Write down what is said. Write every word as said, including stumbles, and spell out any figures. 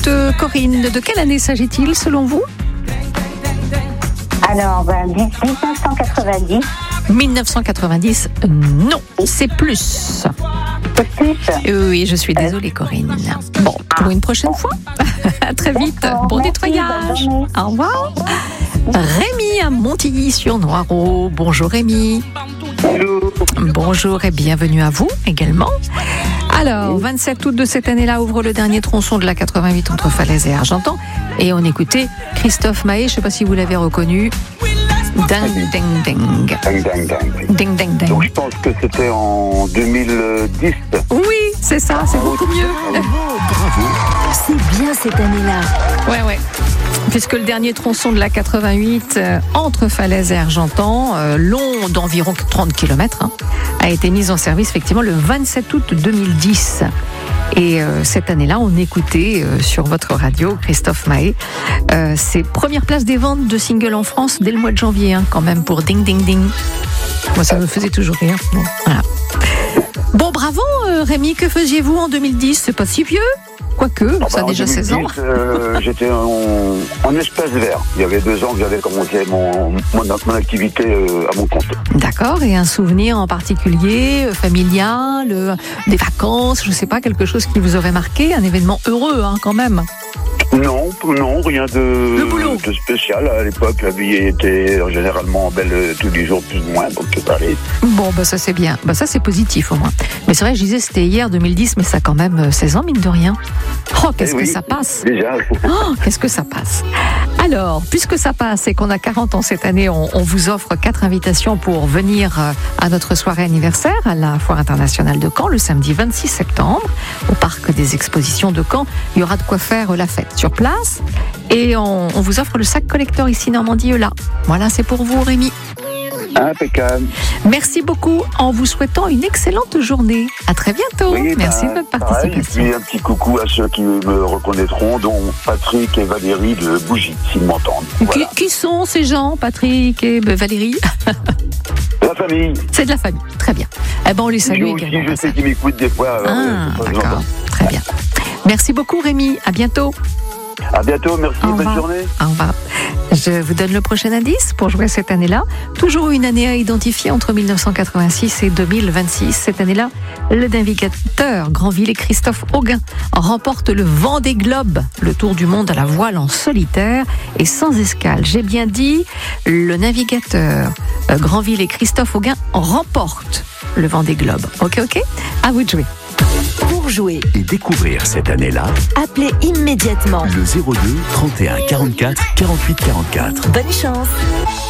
euh, Corinne, de quelle année s'agit-il selon vous? Alors, ben, dix-neuf cent quatre-vingt-dix. mille neuf cent quatre-vingt-dix, non, c'est plus. C'est plus. Oui, je suis désolée, Corinne. Bon, pour une prochaine fois. À très vite. D'accord, Bon merci, nettoyage. bonne journée. Au revoir. Rémi à Montilly-sur-Noireau. Bonjour Rémi. Bonjour. Bonjour et bienvenue à vous également. Alors, vingt-sept août de cette année-là ouvre le dernier tronçon de la quatre-vingt-huit entre Falaise et Argentan. Et on écoutait Christophe Maé, je ne sais pas si vous l'avez reconnu. Ding, ding, ding. Ding, ding, ding. Ding, ding, ding. Donc je pense que c'était en deux mille dix. Oui, c'est ça, c'est beaucoup mieux. C'est bien cette année-là. Ouais, ouais. Puisque le dernier tronçon de la quatre-vingt-huit euh, entre Falaise et Argentan, euh, long d'environ trente kilomètres, hein, a été mis en service effectivement le vingt-sept août deux mille dix. Et euh, cette année-là, on écoutait euh, sur votre radio Christophe Maé euh, ses premières places des ventes de singles en France dès le mois de janvier, hein, quand même, pour Ding Ding Ding. Moi, ça me faisait toujours rire. Bon, voilà. Bon, bravo euh, Rémi, que faisiez-vous en deux mille dix? C'est pas si vieux. Quoique, Ah ça a bah, déjà en seize ans. deux mille dix, euh, j'étais en, en espace vert. Il y avait deux ans que j'avais commencé mon, mon, mon activité euh, à mon compte. D'accord, et un souvenir en particulier, euh, familial, euh, des vacances, je sais pas, quelque chose qui vous aurait marqué, un événement heureux hein, quand même. Non, non, rien Le de, boulot. de spécial. À l'époque, la vie était généralement belle euh, tous les jours, plus ou moins, donc c'est pareil. Bon, bah ça c'est bien, bah ça c'est positif au moins. Mais c'est vrai, je disais c'était hier deux mille dix, mais ça a quand même euh, seize ans mine de rien. Oh, qu'est-ce Eh que oui, ça passe. Déjà. Oh, qu'est-ce que ça passe. Alors, puisque ça passe et qu'on a quarante ans cette année, on, on vous offre quatre invitations pour venir euh, à notre soirée anniversaire à la Foire internationale de Caen le samedi vingt-six septembre au parc des expositions de Caen. Il y aura de quoi faire euh, la fête sur place et on, on vous offre le sac collector ici Normandie là. Voilà, c'est pour vous Rémi. Impeccable. Merci beaucoup en vous souhaitant une excellente journée. À très bientôt. Oui, Merci ben, de votre pareil, participation. et puis un petit coucou à ceux qui me reconnaîtront, dont Patrick et Valérie de Bougie, s'ils m'entendent. Voilà. Qui, qui sont ces gens, Patrick et ben, Valérie? La famille. C'est de la famille. Très bien. Eh ben, on les salue Lui aussi, également. je sais qu'ils m'écoutent des fois. alors, Ah, euh, c'est pas d'accord. longtemps. Très bien. Merci beaucoup, Rémi. À bientôt. À bientôt, merci, Au bonne revoir. journée. Au revoir. Je vous donne le prochain indice pour jouer cette année-là. Toujours une année à identifier entre mille neuf cent quatre-vingt-six et deux mille vingt-six. Cette année-là, le navigateur Granville et Christophe Auguin remportent le Vendée Globe, le tour du monde à la voile en solitaire et sans escale. J'ai bien dit, le navigateur euh, Granville et Christophe Auguin remportent le Vendée Globe. Ok, ok. À vous de jouer. Pour jouer, Et découvrir cette année-là, appelez immédiatement. le zéro deux trente et un quarante-quatre quarante-huit quarante-quatre. Bonne chance.